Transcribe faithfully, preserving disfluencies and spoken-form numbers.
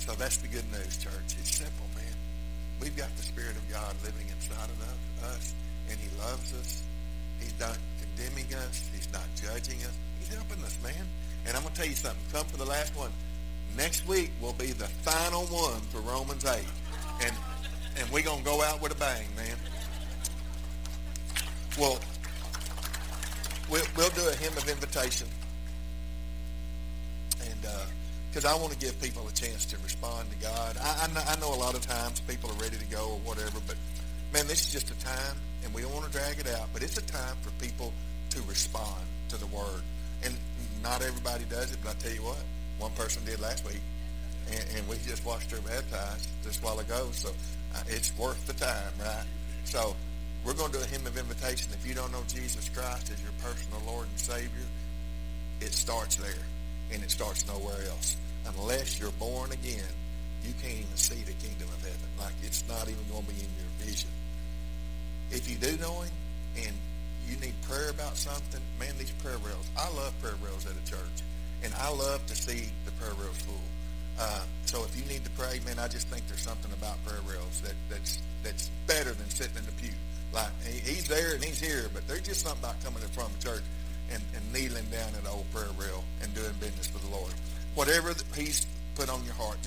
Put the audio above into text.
So that's the good news, church. It's simple, man. We've got the Spirit of God living inside of us, and He loves us. He's not condemning us. He's not judging us. He's helping us, man. And I'm going to tell you something. Come for the last one. Next week will be the final one for Romans eight. And and we're going to go out with a bang, man. Well, we'll, we'll do a hymn of invitation. And because uh, I want to give people a chance to respond to God. I, I, know, I know a lot of times people are ready to go or whatever, but, man, this is just a time, and we don't want to drag it out, but it's a time for people to respond to the Word. And not everybody does it, but I tell you what, one person did last week, and, and we just watched her baptized just a while ago, so uh, it's worth the time, right? So we're going to do a hymn of invitation. If you don't know Jesus Christ as your personal Lord and Savior, it starts there, and it starts nowhere else. Unless you're born again, you can't even see the kingdom of heaven. Like, it's not even going to be in your vision. If you do know Him, and you need prayer about something, man, these prayer rails. I love prayer rails at a church, and I love to see the prayer rails full. Uh, so if you need to pray, man, I just think there's something about prayer rails that, that's that's better than sitting in the pew. Like, he, he's there and he's here, but there's just something about coming in front of a church and, and kneeling down at the old prayer rail and doing business with the Lord. Whatever He's put on your heart,